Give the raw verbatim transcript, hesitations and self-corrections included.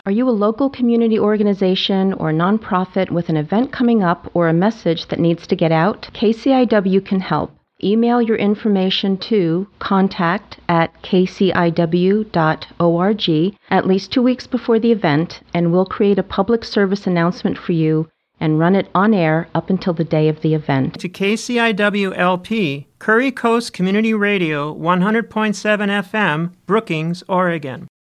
Are you a local community organization or nonprofit with an event coming up or a message that needs to get out? K C I W can help. Email your information to contact at k c i w dot org at least two weeks before the event, and we'll create a public service announcement for you and run it on air up until the day of the event. To K C I W L P, Curry Coast Community Radio, one hundred point seven F M, Brookings, Oregon.